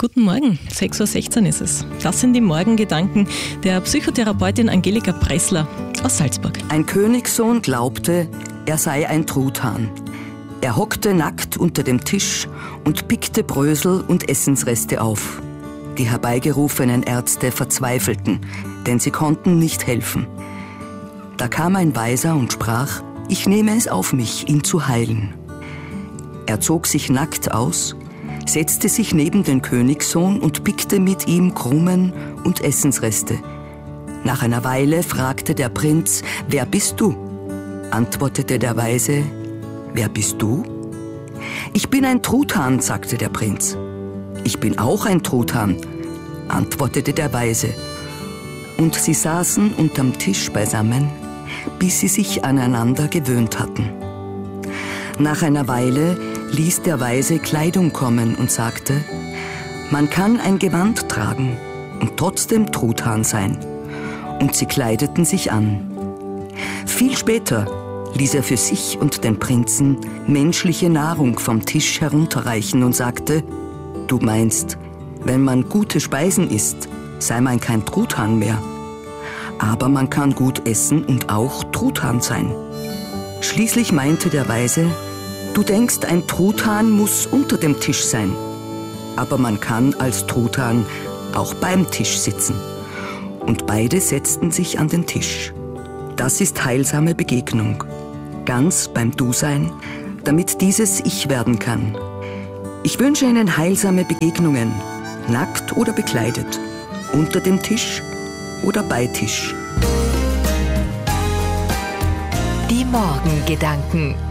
Guten Morgen, 6:16 Uhr ist es. Das sind die Morgengedanken der Psychotherapeutin Angelika Pressler aus Salzburg. Ein Königssohn glaubte, er sei ein Truthahn. Er hockte nackt unter dem Tisch und pickte Brösel und Essensreste auf. Die herbeigerufenen Ärzte verzweifelten, denn sie konnten nicht helfen. Da kam ein Weiser und sprach: Ich nehme es auf mich, ihn zu heilen. Er zog sich nackt aus, setzte sich neben den Königssohn und pickte mit ihm Krumen und Essensreste. Nach einer Weile fragte der Prinz: Wer bist du? Antwortete der Weise: Wer bist du? Ich bin ein Truthahn, sagte der Prinz. Ich bin auch ein Truthahn, antwortete der Weise. Und sie saßen unterm Tisch beisammen, bis sie sich aneinander gewöhnt hatten. Nach einer Weile ließ der Weise Kleidung kommen und sagte: Man kann ein Gewand tragen und trotzdem Truthahn sein. Und sie kleideten sich an. Viel später ließ er für sich und den Prinzen menschliche Nahrung vom Tisch herunterreichen und sagte: Du meinst, wenn man gute Speisen isst, sei man kein Truthahn mehr. Aber man kann gut essen und auch Truthahn sein. Schließlich meinte der Weise: Du denkst, ein Truthahn muss unter dem Tisch sein. Aber man kann als Truthahn auch beim Tisch sitzen. Und beide setzten sich an den Tisch. Das ist heilsame Begegnung. Ganz beim Du-Sein, damit dieses Ich werden kann. Ich wünsche Ihnen heilsame Begegnungen, nackt oder bekleidet, unter dem Tisch oder bei Tisch. Die Morgengedanken.